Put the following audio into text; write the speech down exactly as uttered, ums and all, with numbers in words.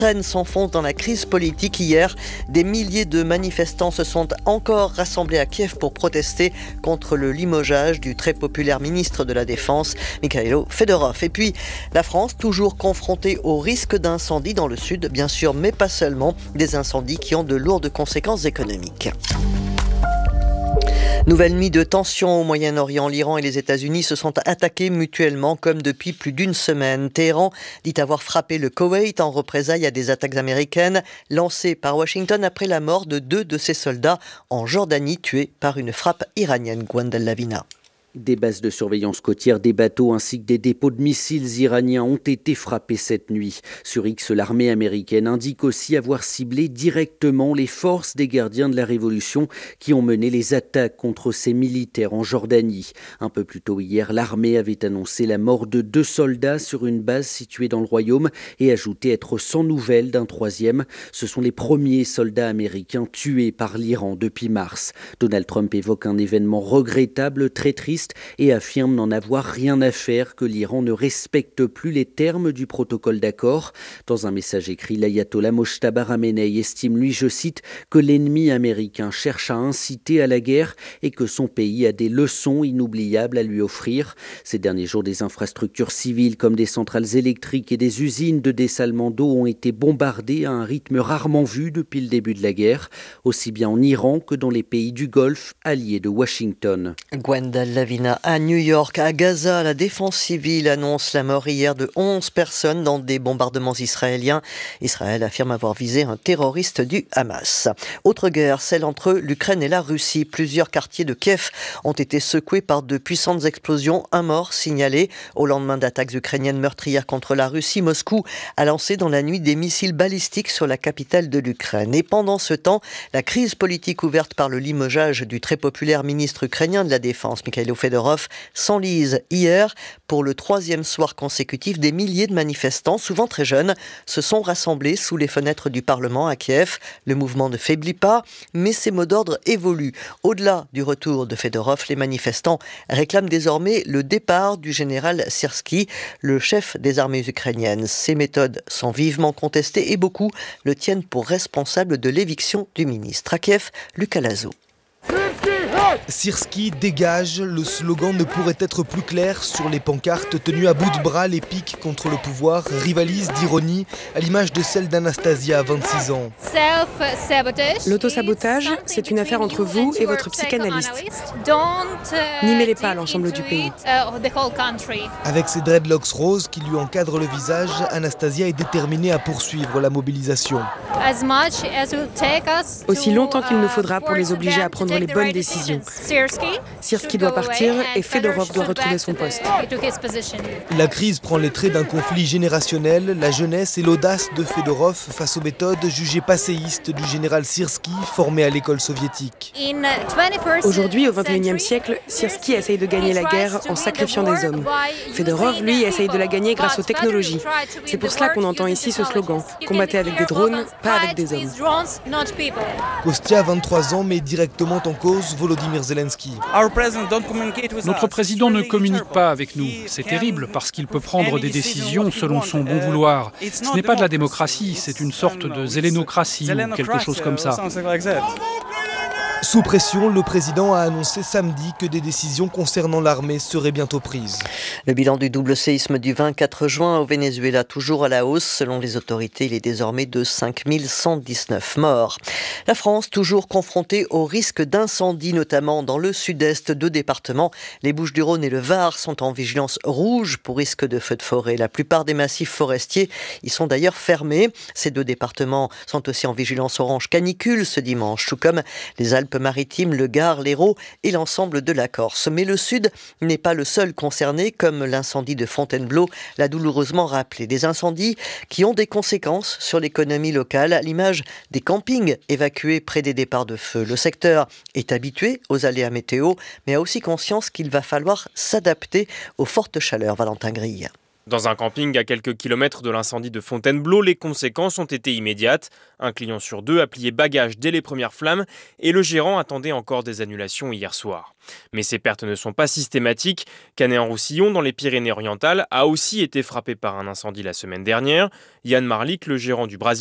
L'Ukraine s'enfonce dans la crise politique. Hier, des milliers de manifestants se sont encore rassemblés à Kiev pour protester contre le limogeage du très populaire ministre de la Défense, Mikhailo Fedorov. Et puis, la France, toujours confrontée au risque d'incendie dans le sud, bien sûr, mais pas seulement, des incendies qui ont de lourdes conséquences économiques. Nouvelle nuit de tension au Moyen-Orient. L'Iran et les États-Unis se sont attaqués mutuellement comme depuis plus d'une semaine. Téhéran dit avoir frappé le Koweït en représailles à des attaques américaines lancées par Washington après la mort de deux de ses soldats en Jordanie tués par une frappe iranienne. Gwendal Lavina. Des bases de surveillance côtière, des bateaux ainsi que des dépôts de missiles iraniens ont été frappés cette nuit. Sur X, l'armée américaine indique aussi avoir ciblé directement les forces des gardiens de la Révolution qui ont mené les attaques contre ces militaires en Jordanie. Un peu plus tôt hier, l'armée avait annoncé la mort de deux soldats sur une base située dans le royaume et ajouté être sans nouvelles d'un troisième. Ce sont les premiers soldats américains tués par l'Iran depuis mars. Donald Trump évoque un événement regrettable, très triste, et affirme n'en avoir rien à faire, que l'Iran ne respecte plus les termes du protocole d'accord. Dans un message écrit, l'ayatollah Mojtaba Khamenei estime, lui, je cite, que l'ennemi américain cherche à inciter à la guerre et que son pays a des leçons inoubliables à lui offrir. Ces derniers jours, des infrastructures civiles comme des centrales électriques et des usines de dessalement d'eau ont été bombardées à un rythme rarement vu depuis le début de la guerre, aussi bien en Iran que dans les pays du Golfe, alliés de Washington. Gwendal Lavina. À New York, à Gaza, la défense civile annonce la mort hier de onze personnes dans des bombardements israéliens. Israël affirme avoir visé un terroriste du Hamas. Autre guerre, celle entre l'Ukraine et la Russie. Plusieurs quartiers de Kiev ont été secoués par de puissantes explosions. Un mort signalé au lendemain d'attaques ukrainiennes meurtrières contre la Russie. Moscou a lancé dans la nuit des missiles balistiques sur la capitale de l'Ukraine. Et pendant ce temps, la crise politique ouverte par le limogeage du très populaire ministre ukrainien de la Défense, Mikhailo Fedorov, s'enlise hier. Pour le troisième soir consécutif, des milliers de manifestants, souvent très jeunes, se sont rassemblés sous les fenêtres du Parlement à Kiev. Le mouvement ne faiblit pas, mais ses mots d'ordre évoluent. Au-delà du retour de Fedorov, les manifestants réclament désormais le départ du général Syrski, le chef des armées ukrainiennes. Ces méthodes sont vivement contestées et beaucoup le tiennent pour responsable de l'éviction du ministre. À Kiev, Lucas Lazo. Syrski dégage, le slogan ne pourrait être plus clair. Sur les pancartes tenues à bout de bras, les piques contre le pouvoir rivalisent d'ironie, à l'image de celle d'Anastasia à vingt-six ans. L'autosabotage, c'est une affaire entre vous et votre psychanalyste. N'y mêlez pas l'ensemble du pays. Avec ses dreadlocks roses qui lui encadrent le visage, Anastasia est déterminée à poursuivre la mobilisation. Aussi longtemps qu'il nous faudra pour les obliger à prendre les bonnes décisions. Syrski doit partir et Fedorov doit retrouver son poste. La crise prend les traits d'un conflit générationnel, la jeunesse et l'audace de Fedorov face aux méthodes jugées passéistes du général Syrski, formé à l'école soviétique. Aujourd'hui, au vingt et unième siècle, Syrski essaye de gagner la guerre en sacrifiant des hommes. Fedorov, lui, essaye de la gagner grâce aux technologies. C'est pour cela qu'on entend ici ce slogan « Combattez avec des drones, pas avec des hommes ». Kostya, vingt-trois ans, met directement en cause Volodymyr Zelensky. Notre président ne communique pas avec nous. C'est terrible parce qu'il peut prendre des décisions selon son bon vouloir. Ce n'est pas de la démocratie, c'est une sorte de zélénocratie ou quelque chose comme ça. Sous pression, le président a annoncé samedi que des décisions concernant l'armée seraient bientôt prises. Le bilan du double séisme du vingt-quatre juin au Venezuela, toujours à la hausse. Selon les autorités, il est désormais de cinq mille cent dix-neuf morts. La France, toujours confrontée au risque d'incendie, notamment dans le sud-est. Deux départements, les Bouches-du-Rhône et le Var, sont en vigilance rouge pour risque de feux de forêt. La plupart des massifs forestiers y sont d'ailleurs fermés. Ces deux départements sont aussi en vigilance orange canicule ce dimanche, tout comme les Alpes Alpes-Maritimes, le Gard, l'Hérault et l'ensemble de la Corse. Mais le Sud n'est pas le seul concerné, comme l'incendie de Fontainebleau l'a douloureusement rappelé. Des incendies qui ont des conséquences sur l'économie locale, à l'image des campings évacués près des départs de feu. Le secteur est habitué aux aléas météo, mais a aussi conscience qu'il va falloir s'adapter aux fortes chaleurs. Valentin Grille. Dans un camping à quelques kilomètres de l'incendie de Fontainebleau, les conséquences ont été immédiates. Un client sur deux a plié bagages dès les premières flammes et le gérant attendait encore des annulations hier soir. Mais ces pertes ne sont pas systématiques. Canet-en-Roussillon, dans les Pyrénées-Orientales, a aussi été frappé par un incendie la semaine dernière. Yann Marlik, le gérant du Brésil,